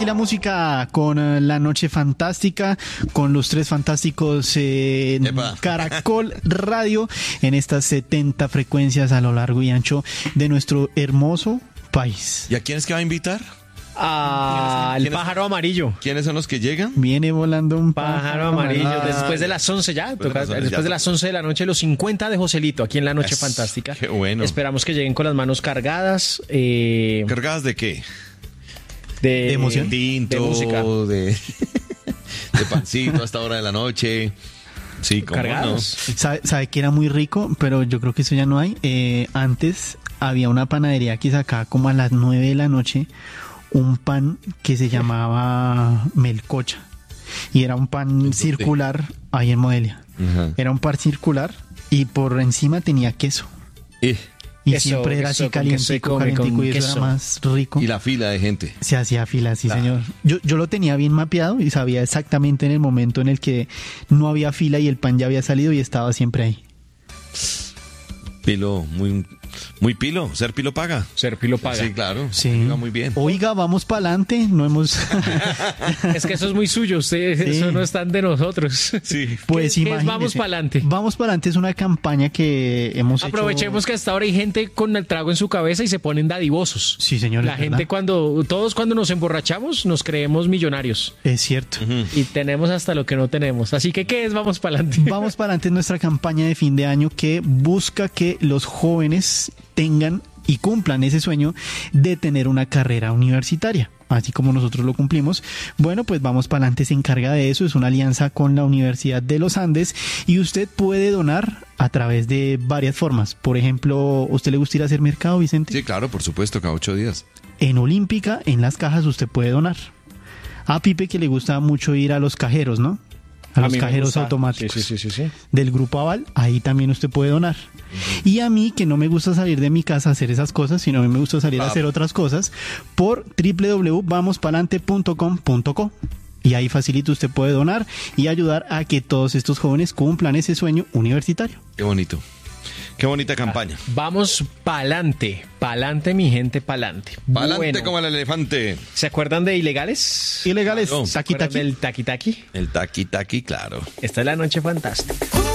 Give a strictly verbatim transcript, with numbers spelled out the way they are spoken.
aquí la música con uh, La Noche Fantástica, con los tres fantásticos eh, Caracol Radio, en estas setenta frecuencias a lo largo y ancho de nuestro hermoso país. ¿Y a quién es que va a invitar? Al pájaro amarillo. ¿Quiénes son los que llegan? Viene volando un pájaro, pájaro amarillo. Ah, después de las once ya. Después, toca, de, las once, después ya. de las once de la noche, los cincuenta de Joselito, aquí en La Noche es, Fantástica. Qué bueno. Esperamos que lleguen con las manos cargadas. Eh, ¿Cargadas de qué? De, de emoción. Tinto, de música. De, de pancito a esta hora de la noche. Sí, ¿cómo cargados. No? ¿Sabe, sabe que era muy rico? Pero yo creo que eso ya no hay. Eh, antes había una panadería que sacaba como a las nueve de la noche un pan que se llamaba melcocha. Y era un pan circular ahí en Modelia. Uh-huh. Era un pan circular y por encima tenía queso. Eh. Y eso, siempre era así calientico, calientico, y eso queso. Era más rico. Y la fila de gente. Se hacía fila, sí, claro. Señor. Yo, yo lo tenía bien mapeado y sabía exactamente en el momento en el que no había fila y el pan ya había salido y estaba siempre ahí. Pilo, muy, muy pilo. Ser pilo paga. Ser pilo paga. Sí, claro. Sí. Oiga, muy bien. Oiga, vamos para adelante. No hemos. Es que eso es muy suyo. Usted, sí. Eso no es tan de nosotros. Sí. Pues ¿Qué, qué es Vamos para adelante. Vamos para adelante es una campaña que hemos Aprovechemos hecho... que hasta ahora hay gente con el trago en su cabeza y se ponen dadivosos. Sí, señor. La gente cuando, todos cuando nos emborrachamos nos creemos millonarios. Es cierto. Uh-huh. Y tenemos hasta lo que no tenemos. Así que, ¿qué es Vamos para adelante? Vamos para adelante es nuestra campaña de fin de año que busca que los jóvenes tengan y cumplan ese sueño de tener una carrera universitaria, así como nosotros lo cumplimos. Bueno, pues Vamos para adelante se encarga de eso, es una alianza con la Universidad de los Andes y usted puede donar a través de varias formas. Por ejemplo, ¿a usted le gusta ir a hacer mercado, Vicente? Sí, claro, por supuesto, cada ocho días. En Olímpica, en las cajas, usted puede donar. A Pipe, que le gusta mucho ir a los cajeros, ¿no? A, a los cajeros automáticos sí, sí, sí, sí. del Grupo Aval, ahí también usted puede donar. Uh-huh. Y a mí, que no me gusta salir de mi casa a hacer esas cosas, sino a mí me gusta salir ah. a hacer otras cosas, por doble u doble u doble u punto vamos palante punto com punto co. Y ahí facilito, usted puede donar y ayudar a que todos estos jóvenes cumplan ese sueño universitario. Qué bonito. Qué bonita campaña. Vamos pa'lante, pa'lante mi gente, pa'lante. Pa'lante bueno. Como el elefante. ¿Se acuerdan de Ilegales? Ilegales, claro. ¿Se acuerdan del Taki Taki? El Taki Taki, claro. Esta es La Noche Fantástica.